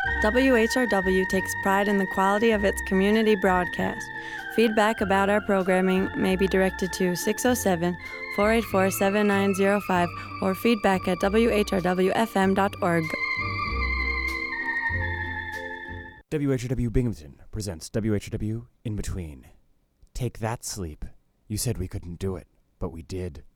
WHRW takes pride in the quality of its community broadcast. Feedback about our programming may be directed to 607-484-7905 or feedback at whrwfm.org. WHRW Binghamton presents WHRW In Between. Take that, sleep. You said we couldn't do it, but we did.